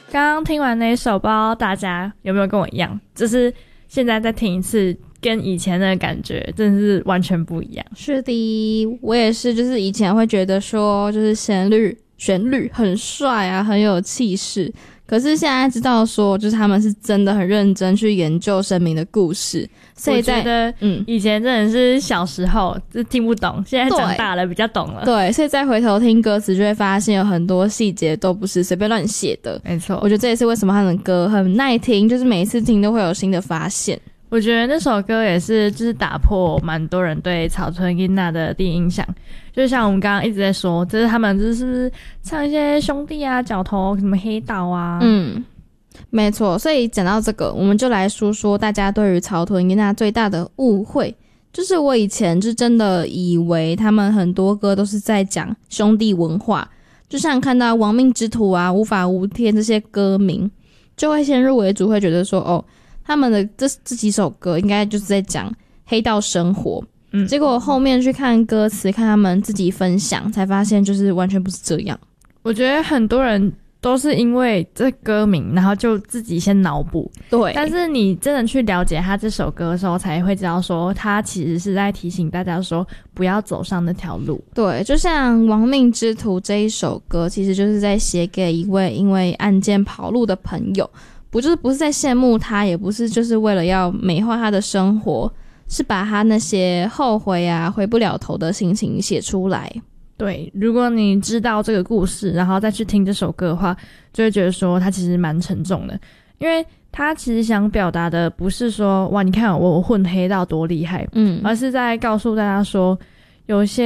刚刚听完那一首，不知道大家有没有跟我一样，就是现在再听一次，跟以前的感觉真的是完全不一样。 是的，我也是，就是以前会觉得说，就是旋律很帅啊，很有气势。可是现在知道说，就是他们是真的很认真去研究神明的故事，所以我觉得以前真的是小时候就听不懂，现在长大了比较懂了。 对，所以再回头听歌词，就会发现有很多细节都不是随便乱写的。 没错， 我觉得这也是为什么他们的歌很耐听，就是每一次听都会有新的发现。 我觉得那首歌也是就是打破蛮多人对草屯音娜的第一印象，就像我们刚刚一直在说，就是他们就是唱一些兄弟啊、角头、什么黑道啊， 没错。所以讲到这个，我们就来说说大家对于草屯音娜最大的误会。就是我以前就真的以为他们很多歌都是在讲兄弟文化，就像看到亡命之徒啊、无法无天这些歌名，就会先入为主，会觉得说哦，他们的这几首歌应该就是在讲黑道生活。结果后面去看歌词，看他们自己分享，才发现就是完全不是这样。 我觉得很多人都是因为这歌名，然后就自己先脑补。 对， 但是你真的去了解他这首歌的时候，才会知道说他其实是在提醒大家说不要走上那条路。 对，就像《亡命之徒》这一首歌，其实就是在写给一位因为案件跑路的朋友，不是在羡慕他，也不是就是为了要美化他的生活，是把他那些后悔啊、回不了头的心情写出来。 对，如果你知道这个故事，然后再去听这首歌的话，就会觉得说它其实蛮沉重的，因为他其实想表达的不是说哇，你看我混黑道多厉害，而是在告诉大家说，有些